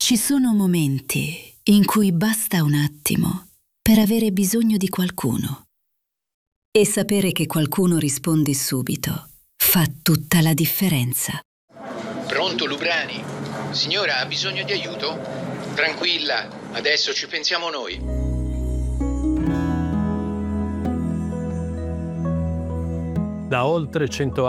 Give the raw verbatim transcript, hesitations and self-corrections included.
Ci sono momenti in cui basta un attimo per avere bisogno di qualcuno. E sapere che qualcuno risponde subito fa tutta la differenza. Pronto, Lubrani? Signora, ha bisogno di aiuto? Tranquilla, adesso ci pensiamo noi. Da oltre cento